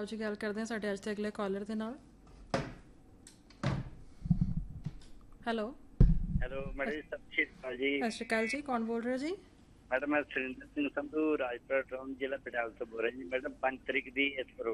ਆਓ ਜੀ ਗੱਲ ਕਰਦੇ ਹਾਂ ਸਾਡੇ ਅੱਜ ਦੇ ਅਗਲੇ ਕਾਲਰ ਦੇ ਨਾਲ। ਹੈਲੋ। ਹੈਲੋ ਮੈਡਮ ਜੀ, ਸਤਿ ਸ਼੍ਰੀ ਅਕਾਲ ਜੀ। ਸਤਿ ਸ਼੍ਰੀ ਅਕਾਲ ਜੀ, ਕੌਣ ਬੋਲ ਰਹੇ ਹੋ ਜੀ? ਮੈਡਮ ਮੈਂ ਸੁਰਿੰਦਰ ਸਿੰਘ ਸੰਧੂ, ਰਾਜਪੁਰਾ ਟਾਊਨ, ਜ਼ਿਲ੍ਹਾ ਪਟਿਆਲਾ ਤੋਂ ਬੋਲ ਰਿਹਾ ਜੀ। ਮੈਡਮ 5 ਤਰੀਕ ਦੀ ਇਸ